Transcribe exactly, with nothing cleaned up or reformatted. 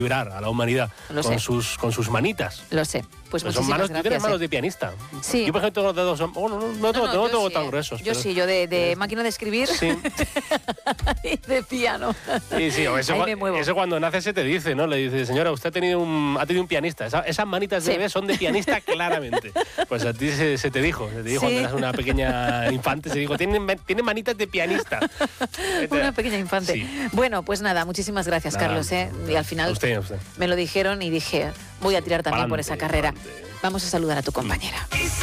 vibrar a la humanidad con sus, con sus manitas. Lo sé. Pues son manos, gracias, tú tienes manos eh. de pianista. Sí. Yo, por ejemplo, los dedos son... Bueno, no, no, no, tengo, no, no tengo sí, tan eh. gruesos. Yo pero... sí, yo de, de máquina de escribir sí. y de piano. Sí, sí, o eso, Ahí me muevo. eso cuando nace se te dice, ¿no? Le dice, señora, usted ha tenido un, ha tenido un pianista. Esa, esas manitas de Sí. bebé son de pianista claramente. Pues a ti se, se te dijo, se te dijo Sí. cuando eras una pequeña infante, se dijo, tiene, tiene manitas de pianista. Una pequeña infante. Sí. Bueno, pues nada, muchísimas gracias, Nada. Carlos. ¿eh? Y al final A usted, a usted. me lo dijeron y dije, voy a tirar también por Pa'lante, esa carrera. pa'lante. Vamos a saludar a tu compañera.